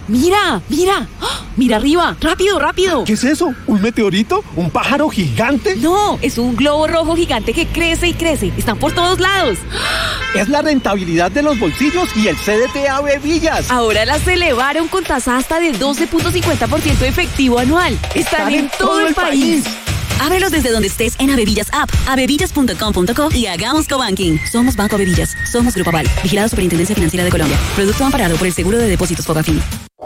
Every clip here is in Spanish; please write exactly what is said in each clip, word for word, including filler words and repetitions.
Mira, mira, ¡oh! Mira arriba, rápido, rápido. ¿Qué es eso? ¿Un meteorito? ¿Un pájaro gigante? No, es un globo rojo gigante que crece y crece. Están por todos lados. Es la rentabilidad de los bolsillos y el C D T Ave Villas. Ahora las elevaron con tasa hasta de doce punto cincuenta por ciento efectivo anual. Están, Están en, en todo, todo el país. país. Ábrelos desde donde estés en Avevillas App, avevillas punto com punto co y hagamos cobanking. Somos Banco Avevillas. Somos Grupo Aval. Vigilado Superintendencia Financiera de Colombia. Producto amparado por el Seguro de Depósitos Fogafín.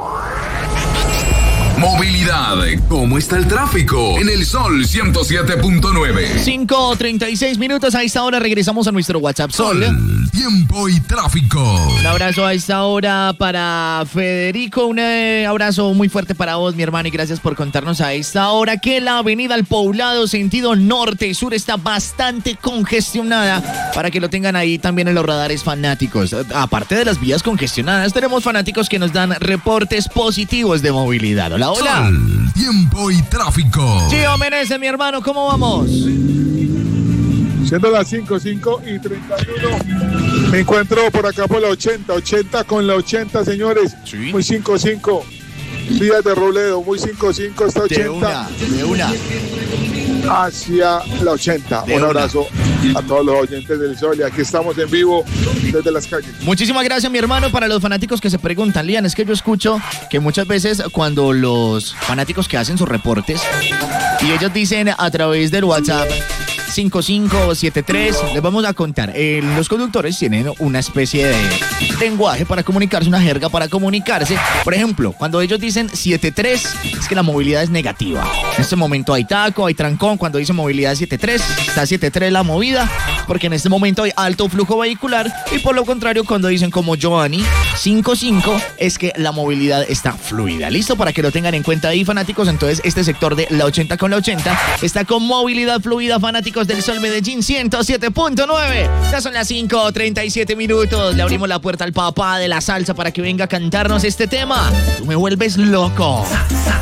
Movilidad. ¿Cómo está el tráfico? En el Sol ciento siete punto nueve. cinco treinta y seis minutos. A esta hora regresamos a nuestro WhatsApp Sol. Sol, tiempo y tráfico. Un abrazo a esta hora para Federico. Un eh, abrazo muy fuerte para vos, mi hermano, y gracias por contarnos a esta hora que la avenida El Poblado, sentido norte-sur, está bastante congestionada. Para que lo tengan ahí también en los radares fanáticos. Aparte de las vías congestionadas, tenemos fanáticos que nos dan reportes positivos de movilidad. Hola. Hola. Sol, tiempo y tráfico. Gio Menezes, mi hermano, ¿cómo vamos? Siendo las cinco, cinco y treinta y uno, me encuentro por acá por la ochenta, ochenta con la ochenta, señores. Sí. Muy cinco cinco. Vías de Robledo, muy cinco cinco hasta ochenta. De una, de una. Hacia la ochenta. De Un una. abrazo a todos los oyentes del Sol y aquí estamos en vivo desde las calles. Muchísimas gracias, mi hermano. Para los fanáticos que se preguntan, Lian, es que yo escucho que muchas veces cuando los fanáticos que hacen sus reportes y ellos dicen a través del WhatsApp cinco cinco siete tres, les vamos a contar, eh, los conductores tienen una especie de lenguaje para comunicarse, una jerga para comunicarse. Por ejemplo, cuando ellos dicen siete tres, es que la movilidad es negativa. En este momento hay taco, hay trancón. Cuando dicen movilidad siete tres, está siete tres la movida, porque en este momento hay alto flujo vehicular. Y por lo contrario, cuando dicen como Giovanni, cinco cinco, es que la movilidad está fluida. ¿Listo? Para que lo tengan en cuenta ahí, fanáticos. Entonces, este sector de la ochenta con la ochenta está con movilidad fluida, fanáticos del Sol Medellín ciento siete punto nueve. Ya son las cinco treinta y siete minutos. Le abrimos la puerta al papá de la salsa para que venga a cantarnos este tema. Tú me vuelves loco.